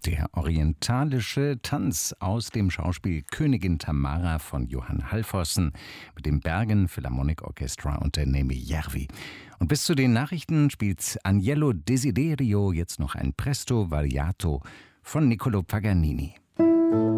Der orientalische Tanz aus dem Schauspiel Königin Tamara von Johann Halvorsen mit dem Bergen Philharmonic Orchestra unter Neeme Järvi. Und bis zu den Nachrichten spielt Agnello Desiderio jetzt noch ein Presto Variato von Niccolò Paganini.